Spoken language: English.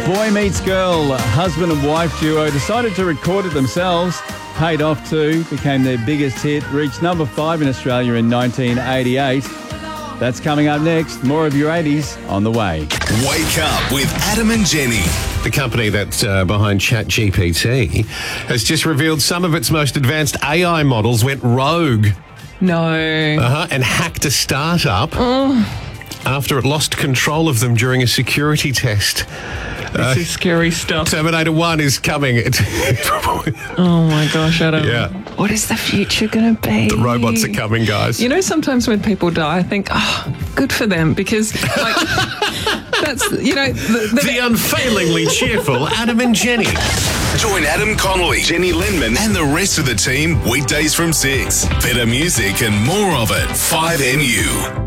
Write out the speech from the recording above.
Boy Meets Girl, husband and wife duo, decided to record it themselves. Paid Off too, became their biggest hit, reached number 5 in Australia in 1988. That's coming up next. More of your 80s on the way. Wake up with Adam and Jenny. The company that's behind ChatGPT has just revealed some of its most advanced AI models went rogue. No. And hacked a startup after it lost control of them during a security test. This is scary stuff. Terminator 1 is coming. Oh my gosh, Adam. Yeah. What is the future going to be? The robots are coming, guys. You know, sometimes when people die, I think, good for them, because, like, that's, you know... The unfailingly cheerful Adam and Jenny. Join Adam Connolly, Jenny Lindman, and the rest of the team weekdays from 6. Better music and more of it. 5MU.